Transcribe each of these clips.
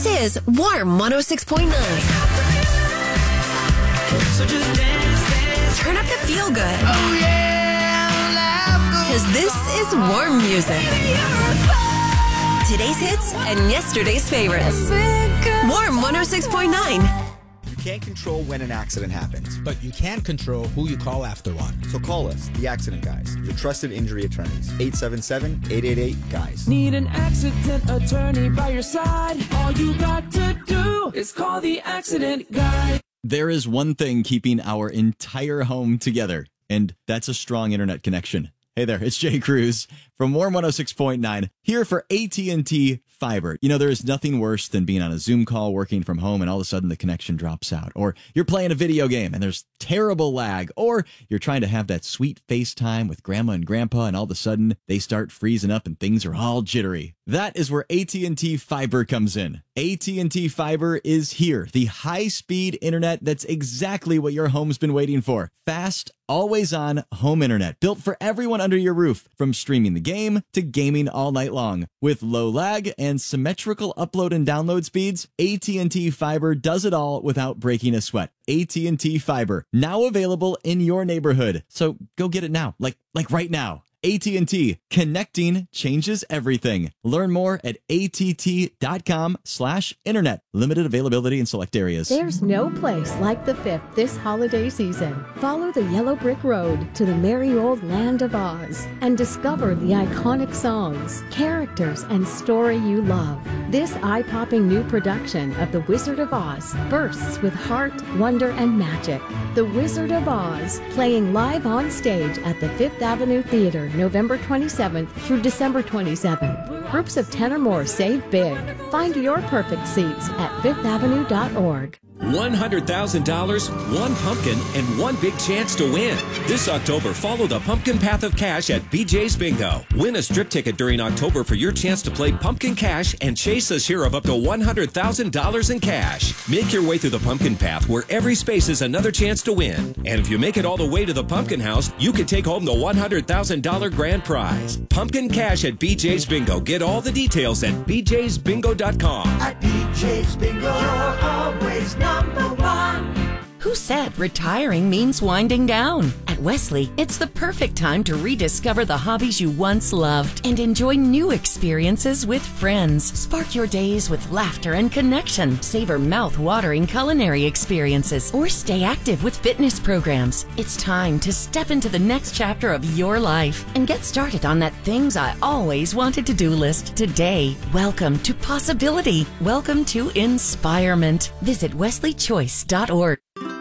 This is Warm 106.9. So just dance. Turn up the feel good. Oh yeah, Because this is warm music. Today's hits and yesterday's favorites. Warm 106.9. You can't control when an accident happens, But you can control who you call after one. so call us, the Accident Guys, your trusted injury attorneys. 877-888-GUYS. Need an accident attorney by your side? All you got to do is call the accident guy. There is one thing keeping our entire home together, and that's a strong internet connection. Hey there, it's Jay Cruz from Warm 106.9 here for AT&T Fiber. You know, there is nothing worse than being on a Zoom call working from home and all of a sudden the connection drops out. Or you're playing a video game and there's terrible lag. Or you're trying to have that sweet FaceTime with grandma and grandpa and all of a sudden they start freezing up and things are all jittery. That is where AT&T Fiber comes in. AT&T Fiber is here. The high-speed internet that's exactly what your home's been waiting for. Fast, always-on home internet built for everyone under your roof, from streaming the game to gaming all night long. With low lag and symmetrical upload and download speeds, AT&T Fiber does it all without breaking a sweat. AT&T Fiber, now available in your neighborhood. So go get it now, like right now. AT&T, connecting changes everything. Learn more at att.com/internet. Limited availability in select areas. There's no place like the Fifth this holiday season. Follow the yellow brick road to the merry old land of Oz and discover the iconic songs, characters, and story you love. This eye-popping new production of The Wizard of Oz bursts with heart, wonder, and magic. The Wizard of Oz, playing live on stage at the Fifth Avenue Theater November 27th through December 27th. Groups of 10 or more save big. Find your perfect seats at fifthavenue.org. $100,000, one pumpkin, and one big chance to win. This October, follow the pumpkin path of cash at BJ's Bingo. Win a strip ticket during October for your chance to play Pumpkin Cash and chase a share of up to $100,000 in cash. Make your way through the pumpkin path where every space is another chance to win. And if you make it all the way to the pumpkin house, you can take home the $100,000 grand prize. Pumpkin Cash at BJ's Bingo. Get all the details at bjsbingo.com. At BJ's Bingo, you're always number one. Who said retiring means winding down? At Wesley, it's the perfect time to rediscover the hobbies you once loved and enjoy new experiences with friends. Spark your days with laughter and connection. Savor mouth-watering culinary experiences or stay active with fitness programs. It's time to step into the next chapter of your life and get started on that things I always wanted to do list today. Welcome to possibility. Welcome to inspirement. Visit wesleychoice.org.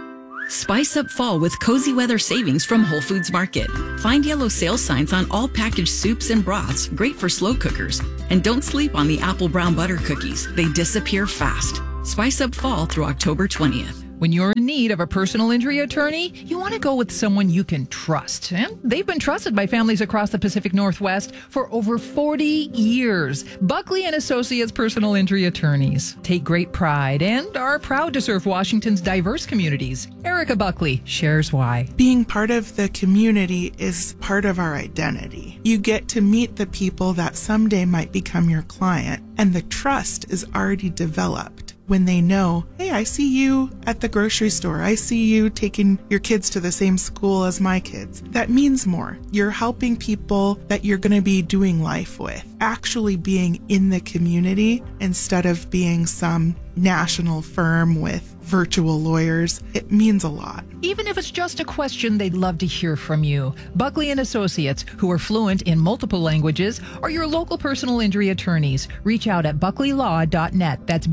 Spice up fall with cozy weather savings from Whole Foods Market. Find yellow sales signs on all packaged soups and broths, great for slow cookers. And don't sleep on the apple brown butter cookies. They disappear fast. Spice up fall through October 20th. When you're in need of a personal injury attorney, you want to go with someone you can trust. And they've been trusted by families across the Pacific Northwest for over 40 years. Buckley and Associates Personal Injury Attorneys take great pride and are proud to serve Washington's diverse communities. Erica Buckley shares why. Being part of the community is part of our identity. You get to meet the people that someday might become your client, and the trust is already developed. When they know, hey, I see you at the grocery store. I see you taking your kids to the same school as my kids. That means more. You're helping people that you're going to be doing life with, actually being in the community instead of being some national firm with virtual lawyers. It means a lot. Even if it's just a question, they'd love to hear from you. Buckley and Associates, who are fluent in multiple languages, are your local personal injury attorneys. Reach out at buckleylaw.net. That's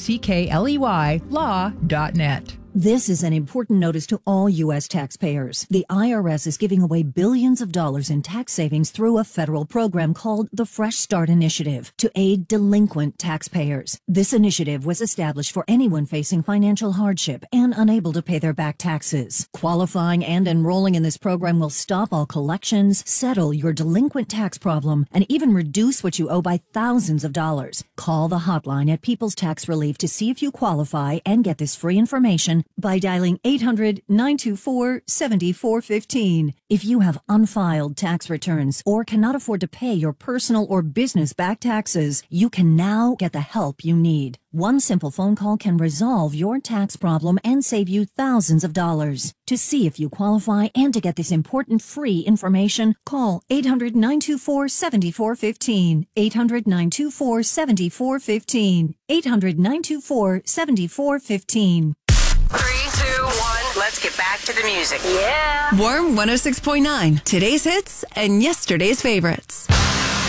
BUCKLEY law.net. This is an important notice to all U.S. taxpayers. The IRS is giving away billions of dollars in tax savings through a federal program called the Fresh Start Initiative to aid delinquent taxpayers. This initiative was established for anyone facing financial hardship and unable to pay their back taxes. Qualifying and enrolling in this program will stop all collections, settle your delinquent tax problem, and even reduce what you owe by thousands of dollars. Call the hotline at People's Tax Relief to see if you qualify and get this free information by dialing 800-924-7415. If you have unfiled tax returns or cannot afford to pay your personal or business back taxes, you can now get the help you need. One simple phone call can resolve your tax problem and save you thousands of dollars. To see if you qualify and to get this important free information, call 800-924-7415. 800-924-7415. 800-924-7415. 3, 2, 1, let's get back to the music. Yeah. Warm 106.9. Today's hits and yesterday's favorites.